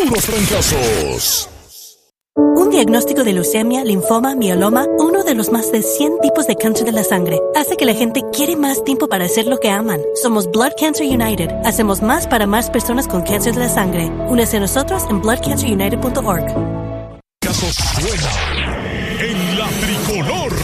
puros trancazos. Un diagnóstico de leucemia, linfoma, mieloma, uno de los más de 100 tipos de cáncer de la sangre, hace que la gente quiere más tiempo para hacer lo que aman. Somos Blood Cancer United. Hacemos más para más personas con cáncer de la sangre. Únese a nosotros en bloodcancerunited.org. Casos suena en la tricolor.